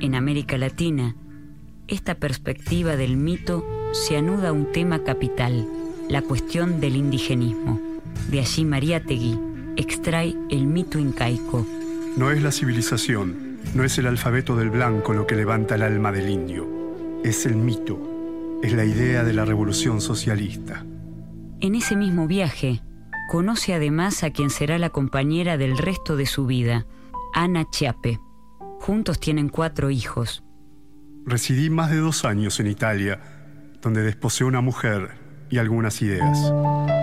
En América Latina, esta perspectiva del mito se anuda a un tema capital, la cuestión del indigenismo. De allí Mariátegui extrae el mito incaico. No es la civilización, no es el alfabeto del blanco lo que levanta el alma del indio. Es el mito, es la idea de la revolución socialista. En ese mismo viaje, conoce además a quien será la compañera del resto de su vida, Ana Chiappe. Juntos tienen 4 hijos. Residí más de 2 años en Italia, donde desposé una mujer y algunas ideas.